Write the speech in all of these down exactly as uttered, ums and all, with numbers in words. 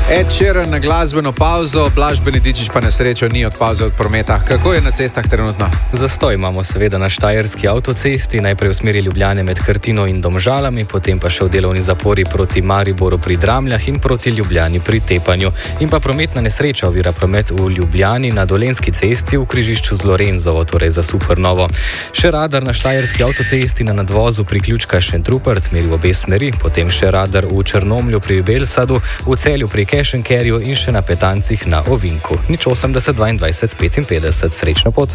Ed Sheeran na glasbeno pauzo, Blaž Benedičič pa na srečo ni od pauze od prometa. Kako je na cestah trenutno? Zastoj imamo seveda na štajerski avtocesti, najprej v smeri Ljubljane med Krtino in Domžalami, potem pa še v delovni zapori proti Mariboru pri Dramljah in proti Ljubljani pri Tepanju. In pa prometna nesreča ovira promet v Ljubljani na Dolenjski cesti v križišču z Lorenzovo, torej za Supernovo. Še radar na štajerski avtocesti na nadvozu priključka Šentrupert, meri v obe smeri, potem še radar v Črnomlju pri Belsadu, v Celju pri Kešenkerju in še na Petancih na Ovinku. Nič osemdeset dvaindvajset petinpetdeset. Srečno pot.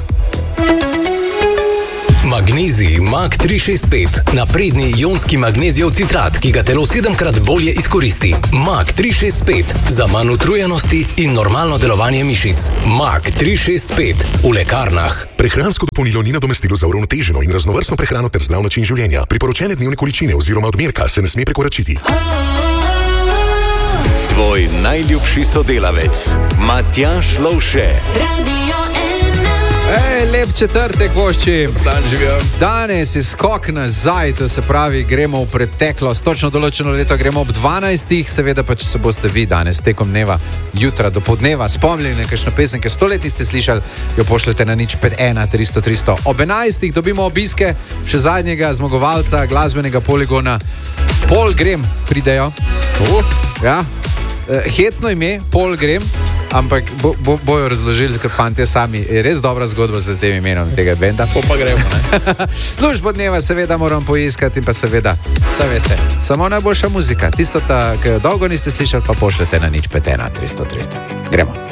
Magnezij Mag tri šest pet. Napredni ionski magnezijev citrat, ki ga telo sedemkrat bolje izkoristi. Mag tri šest pet. Za manj utrujenosti in normalno delovanje mišic. Mag tri šest pet. V lekarnah. Prehransko dopolnilo ni nadomestilo za uravnoteženo in raznovrstno prehrano ter zdrav način življenja. Priporočene dnevne količine oziroma odmerka se ne sme prekoračiti. Tvoj najljubši sodelavec, Matjaž Lovše. Ej, lep četrtek, vošči. Dan živijo. Danes je skok nazaj, to se pravi, gremo v preteklost. Točno določeno leto gremo ob dvanajstih, seveda pa, če se boste vi danes tekom dneva, jutra do podneva spomnili na kakšno pesem, ker stoletni ste slišali, jo pošljete na nič pet ena tristo tristo. Ob enajstih dobimo obiske še zadnjega zmagovalca glasbenega poligona. Pol Grem pridejo. Uh, ja. Hecno ime, Pol Grem, ampak bo, bo, bojo razložili, ker fantje sami. Je res dobra zgodba z tem imenom tega benda. Po pa gremo, ne? Službo dneva seveda moram poiskati in pa seveda, saj veste, samo najboljša muzika. Tisto, ki jo dolgo niste slišali, pa pošljete na nič pet ena tristo tristo. Gremo.